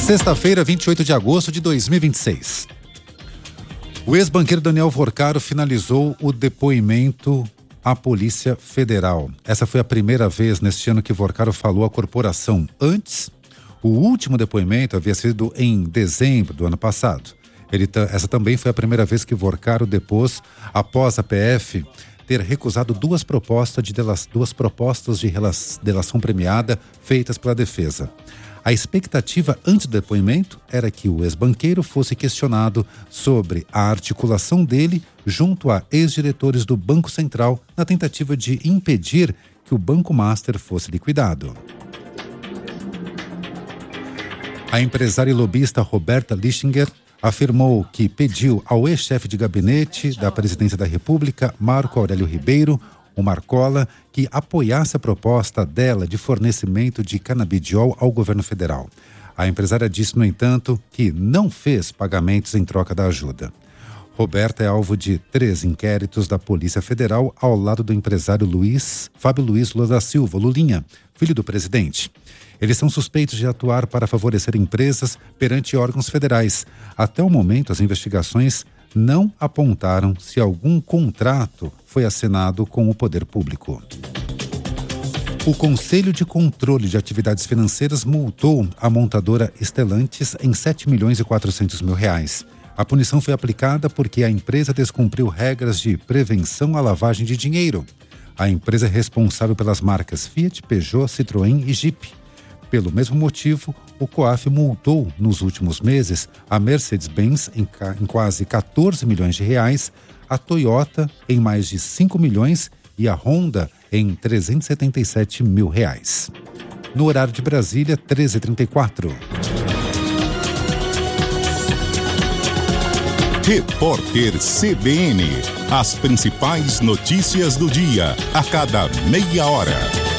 Sexta-feira, 28 de agosto de 2026. O ex-banqueiro Daniel Vorcaro finalizou o depoimento à Polícia Federal. Essa foi a primeira vez neste ano que Vorcaro falou à corporação. Antes, o último depoimento havia sido em dezembro do ano passado. Essa também foi a primeira vez que Vorcaro depôs após a PF ter recusado duas propostas de delação premiada feitas pela defesa. A expectativa antes do depoimento era que o ex-banqueiro fosse questionado sobre a articulação dele junto a ex-diretores do Banco Central na tentativa de impedir que o Banco Master fosse liquidado. A empresária e lobista Roberta Lichinger afirmou que pediu ao ex-chefe de gabinete da Presidência da República, Marco Aurélio Ribeiro, o Marcola, que apoiasse a proposta dela de fornecimento de canabidiol ao governo federal. A empresária disse, no entanto, que não fez pagamentos em troca da ajuda. Roberta é alvo de 3 inquéritos da Polícia Federal ao lado do empresário Fábio Luiz Lula da Silva, Lulinha, filho do presidente. Eles são suspeitos de atuar para favorecer empresas perante órgãos federais. Até o momento, as investigações não apontaram se algum contrato foi assinado com o poder público. O Conselho de Controle de Atividades Financeiras multou a montadora Stellantis em R$7.400.000. A punição foi aplicada porque a empresa descumpriu regras de prevenção à lavagem de dinheiro. A empresa é responsável pelas marcas Fiat, Peugeot, Citroën e Jeep. Pelo mesmo motivo, o COAF multou nos últimos meses a Mercedes-Benz em quase R$14 milhões, a Toyota em mais de R$5 milhões e a Honda em R$377 mil. No horário de Brasília, 13h34. Repórter CBN. As principais notícias do dia, a cada meia hora.